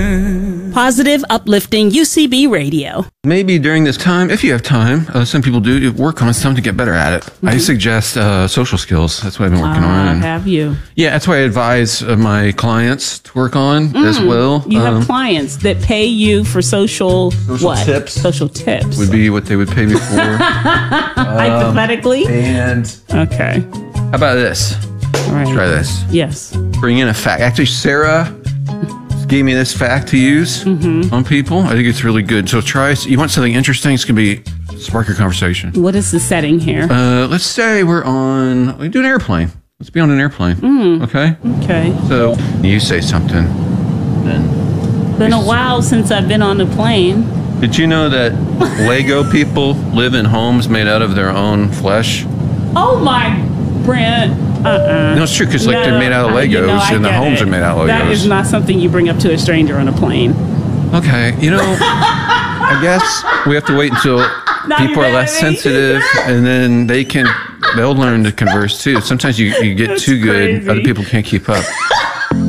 Positive, uplifting UCB radio. Maybe during this time, if you have time, some people do work on something to get better at it. Mm-hmm. I suggest social skills. That's what I've been working on. Have you? Yeah, that's what I advise my clients to work on as well. You have clients that pay you for social what? Tips. Social tips. Would be what they would pay me for. Hypothetically? Okay. How about this? All right. Try this. Yes. Bring in a fact. Actually, Sarah gave me this fact to use on people. I think it's really good. So try. You want something interesting? It's going to be spark your conversation. What is the setting here? Let's say we do an airplane. Let's be on an airplane. Okay? Okay. So you say something. Then. Been a while since I've been on a plane. Did you know that Lego people live in homes made out of their own flesh? Oh my, Brent. No, it's true, because they're made out of Legos, and the homes are made out of Legos. That is not something you bring up to a stranger on a plane. Okay, I guess we have to wait until people are less sensitive, and then they'll learn to converse too. Sometimes you get too good, other people can't keep up.